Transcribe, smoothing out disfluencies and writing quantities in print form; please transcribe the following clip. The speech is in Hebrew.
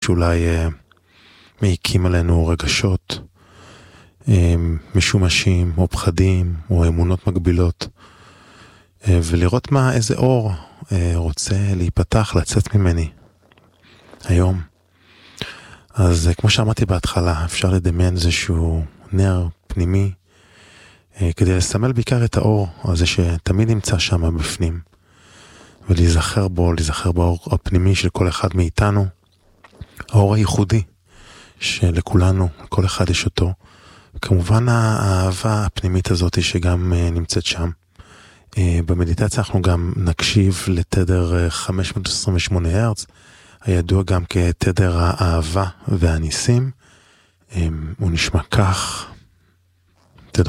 שאולי מעיקים עלינו רגשות משומשים או פחדים או אמונות מגבילות, ולראות איזה אור רוצה להיפתח, לצאת ממני היום. אז כמו שאמרתי בהתחלה, אפשר לדמיין איזשהו נר פנימי, כדי לסמל בעיקר את האור הזה שתמיד נמצא שם בפנים, ולהיזכר בו, להיזכר באור הפנימי של כל אחד מאיתנו, האור הייחודי שלכולנו, כל אחד יש אותו, וכמובן האהבה הפנימית הזאת שגם נמצאת שם. במדיטציה אנחנו גם נקשיב לתדר 528 הרץ, הידוע גם כתדר האהבה והניסים. הוא נשמע כך,